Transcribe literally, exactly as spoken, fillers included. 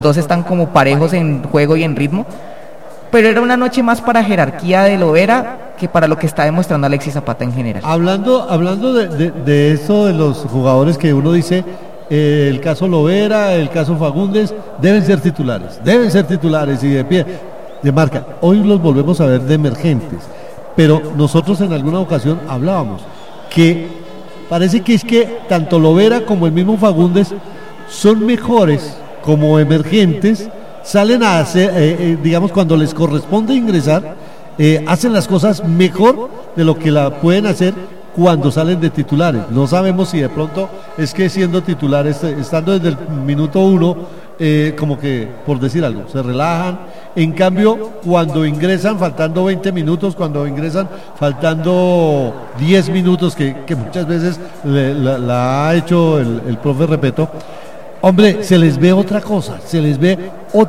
dos están como parejos en juego y en ritmo, pero era una noche más para jerarquía de Lovera que para lo que está demostrando Alexis Zapata en general. Hablando, hablando de, de, de eso de los jugadores que uno dice, eh, el caso Lovera, el caso Fagundes, deben ser titulares, deben ser titulares y de pie, de marca. Hoy los volvemos a ver de emergentes, pero nosotros en alguna ocasión hablábamos que parece que es que tanto Lovera como el mismo Fagundes son mejores como emergentes, salen a hacer, eh, eh, digamos, cuando les corresponde ingresar, eh, hacen las cosas mejor de lo que la pueden hacer cuando salen de titulares. No sabemos si de pronto es que siendo titulares, estando desde el minuto uno, eh, como que, por decir algo, se relajan. En cambio, cuando ingresan faltando veinte minutos, cuando ingresan faltando diez minutos, que, que muchas veces le, la, la ha hecho el, el profe Repeto, hombre, se les ve otra cosa, se les ve otra